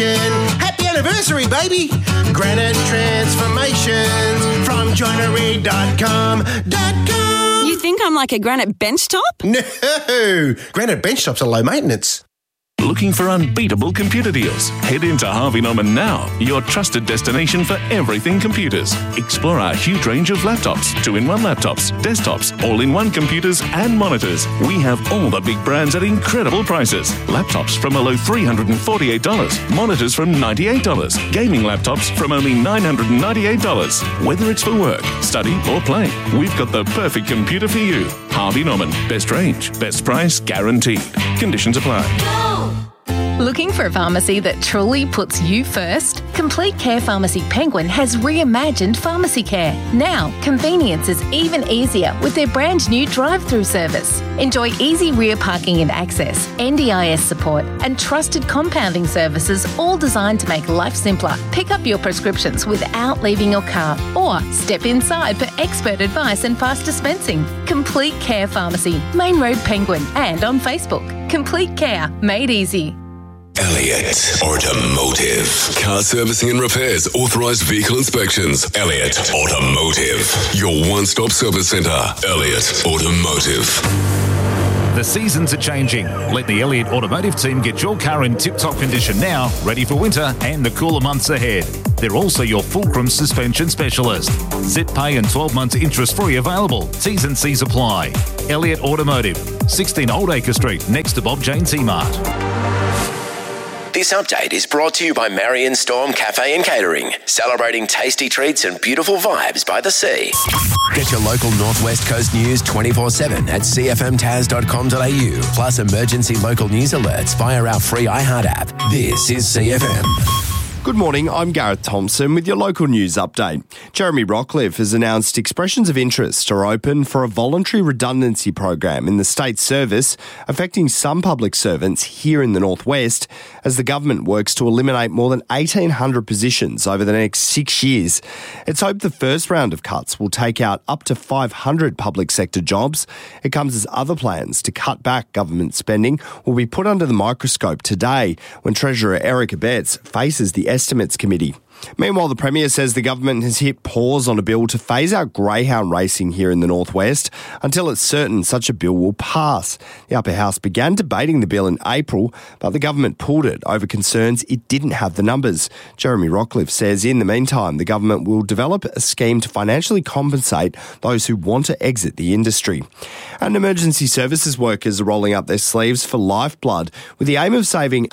transformation. Happy anniversary, baby! Granite Transformations from joinery.com.com. You think I'm like a granite bench top? No! Granite bench tops are low maintenance. Looking for unbeatable computer deals? Head into Harvey Norman now, your trusted destination for everything computers. Explore our huge range of laptops, 2-in-1 laptops, desktops, all-in-one computers and monitors. We have all the big brands at incredible prices. Laptops from a low $348, monitors from $98, gaming laptops from only $998. Whether it's for work, study or play, we've got the perfect computer for you. Harvey Norman, best range, best price guaranteed. Conditions apply. Looking for a pharmacy that truly puts you first? Complete Care Pharmacy Penguin has reimagined pharmacy care. Now, convenience is even easier with their brand new drive-through service. Enjoy easy rear parking and access, NDIS support, and trusted compounding services, all designed to make life simpler. Pick up your prescriptions without leaving your car, or step inside for expert advice and fast dispensing. Complete Care Pharmacy, Main Road Penguin, and on Facebook. Complete Care, made easy. Elliott Automotive. Car servicing and repairs, authorised vehicle inspections. Elliott Automotive. Your one-stop service centre. Elliott Automotive. The seasons are changing. Let the Elliott Automotive team get your car in tip-top condition now, ready for winter and the cooler months ahead. They're also your fulcrum suspension specialist. Zip pay and 12 months interest-free available. T's and C's apply. Elliott Automotive, 16 Oldacre Street, next to Bob Jane T-Mart. This update is brought to you by Marion Storm Cafe and Catering, celebrating tasty treats and beautiful vibes by the sea. Get your local Northwest Coast news 24/7 at cfmtas.com.au, plus emergency local news alerts via our free iHeart app. This is CFM. Good morning, I'm Gareth Thompson with your local news update. Jeremy Rockcliffe has announced expressions of interest are open for a voluntary redundancy program in the state service affecting some public servants here in the Northwest as the government works to eliminate more than 1,800 positions over the next 6 years. It's hoped the first round of cuts will take out up to 500 public sector jobs. It comes as other plans to cut back government spending will be put under the microscope today when Treasurer Eric Abetz faces the Estimates Committee. Meanwhile, the Premier says the government has hit pause on a bill to phase out greyhound racing here in the Northwest until it's certain such a bill will pass. The Upper House began debating the bill in April, but the government pulled it over concerns it didn't have the numbers. Jeremy Rockcliffe says in the meantime, the government will develop a scheme to financially compensate those who want to exit the industry. And emergency services workers are rolling up their sleeves for Lifeblood with the aim of saving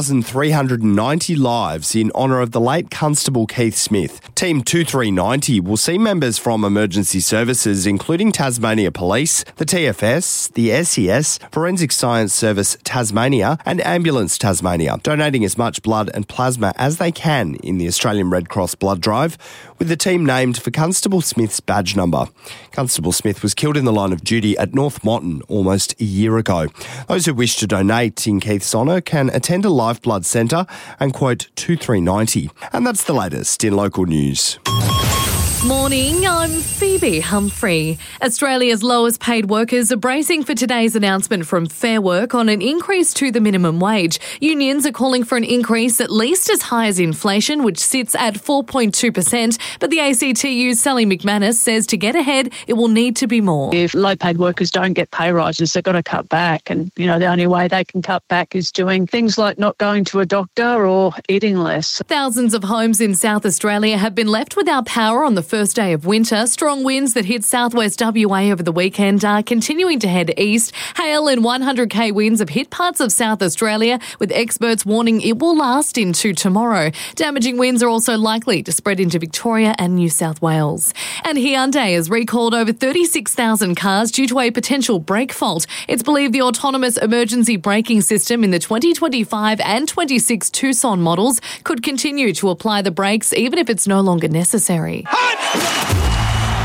2,390 lives in honour of the late Constable Keith Smith. Team 2390 will see members from emergency services including Tasmania Police, the TFS, the SES, Forensic Science Service Tasmania and Ambulance Tasmania, donating as much blood and plasma as they can in the Australian Red Cross blood drive, with the team named for Constable Smith's badge number. Constable Smith was killed in the line of duty at North Motton almost a year ago. Those who wish to donate in Keith's honour can attend a Lifeblood centre and quote 2390. And that's the latest in local news. Morning, I'm Phoebe Humphrey. Australia's lowest paid workers are bracing for today's announcement from Fair Work on an increase to the minimum wage. Unions are calling for an increase at least as high as inflation, which sits at 4.2%. But the ACTU's Sally McManus says to get ahead, it will need to be more. If low paid workers don't get pay rises, they've got to cut back. And, the only way they can cut back is doing things like not going to a doctor or eating less. Thousands of homes in South Australia have been left without power on the first day of winter. Strong winds that hit southwest WA over the weekend are continuing to head east. Hail and 100k winds have hit parts of South Australia, with experts warning it will last into tomorrow. Damaging winds are also likely to spread into Victoria and New South Wales. And Hyundai has recalled over 36,000 cars due to a potential brake fault. It's believed the autonomous emergency braking system in the 2025 and 26 Tucson models could continue to apply the brakes even if it's no longer necessary. Get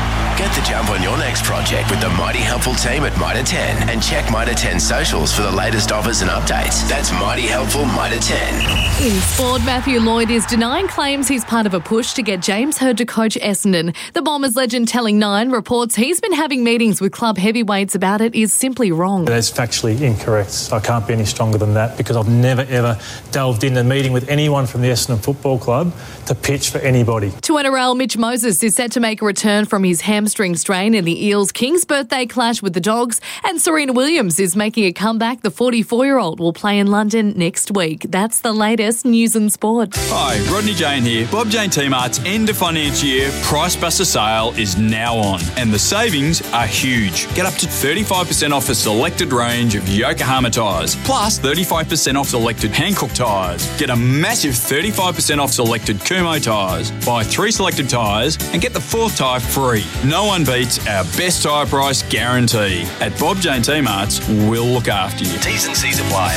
Get the jump on your next project with the Mighty Helpful team at Mitre 10 and check Mitre 10 socials for the latest offers and updates. That's Mighty Helpful Mitre 10. In sport, Matthew Lloyd is denying claims he's part of a push to get James Hird to coach Essendon. The Bombers legend telling Nine reports he's been having meetings with club heavyweights about it is simply wrong. That's factually incorrect. I can't be any stronger than that because I've never ever delved in a meeting with anyone from the Essendon Football Club to pitch for anybody. To NRL, Mitch Moses is set to make a return from his hamstring strain in the Eels' King's birthday clash with the Dogs, and Serena Williams is making a comeback. The 44-year-old will play in London next week. That's the latest news and sport. Hi, Rodney Jane here. Bob Jane T-Mart's end of financial year Price Buster sale is now on, and the savings are huge. Get up to 35% off a selected range of Yokohama tyres, plus 35% off selected Hankook tyres. Get a massive 35% off selected Kumho tyres. Buy 3 selected tyres and get the 4th tyre free. No one beats our best tyre price guarantee. At Bob Jane T-Mart's, we'll look after you. T's and C's apply.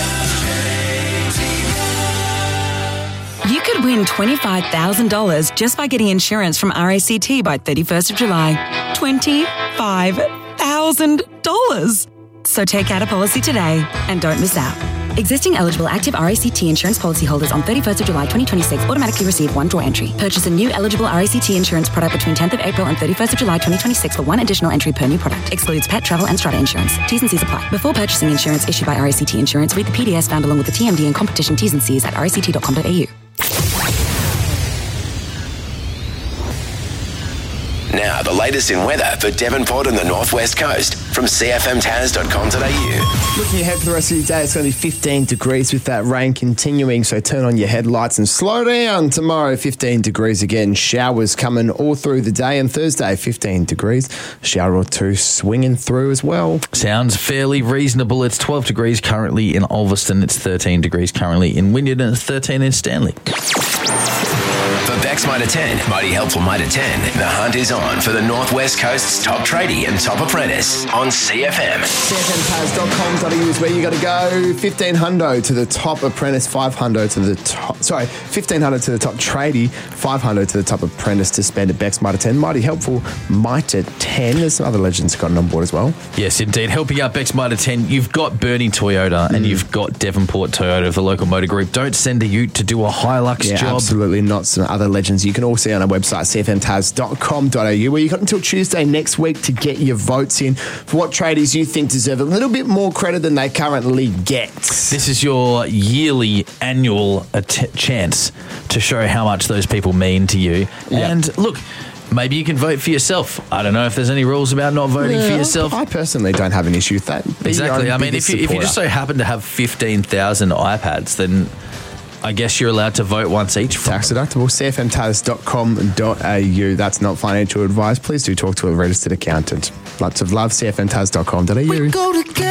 You could win $25,000 just by getting insurance from RACT by 31st of July. $25,000. So take out a policy today and don't miss out. Existing eligible active RACT insurance policyholders on 31st of July 2026 automatically receive one draw entry. Purchase a new eligible RACT insurance product between 10th of April and 31st of July 2026 for one additional entry per new product. Excludes pet, travel and strata insurance. T's and C's apply. Before purchasing insurance issued by RACT Insurance, read the PDS found along with the TMD and competition T's and C's at ract.com.au. Now, the latest in weather for Devonport and the Northwest Coast from cfmtaz.com.au. Looking ahead for the rest of the day, it's going to be 15 degrees with that rain continuing, so turn on your headlights and slow down. Tomorrow, 15 degrees again. Showers coming all through the day, and Thursday, 15 degrees. Shower or two swinging through as well. Sounds fairly reasonable. It's 12 degrees currently in Ulverston. It's 13 degrees currently in Wynyard, and it's 13 in Stanley. For Beck's Mitre 10, Mighty Helpful Mitre 10, the hunt is on for the Northwest Coast's top tradie and top apprentice on CFM. CFMtaz.com.au is where you got to go. 1,500 to the top apprentice, 500 to the top... 1,500 to the top tradie, 500 to the top apprentice to spend at Beck's Mitre 10. Mighty Helpful Mitre 10. There's some other legends gotten on board as well. Yes, indeed. Helping out Beck's Mitre 10, you've got Bernie Toyota and you've got Devonport Toyota of the local motor group. Don't send a ute to do a Hilux job. Absolutely not. Some other legends you can all see on our website, cfmtaz.com.au, where you've got until Tuesday next week to get your votes in for what tradies you think deserve a little bit more credit than they currently get. This is your yearly, annual chance to show how much those people mean to you. Yep. And look, maybe you can vote for yourself. I don't know if there's any rules about not voting for yourself. I personally don't have an issue with that. Exactly. I mean, if you just so happen to have 15,000 iPads, then I guess you're allowed to vote once each. Tax deductible. cfmtaz.com.au. That's not financial advice. Please do talk to a registered accountant. Lots of love. cfmtaz.com.au.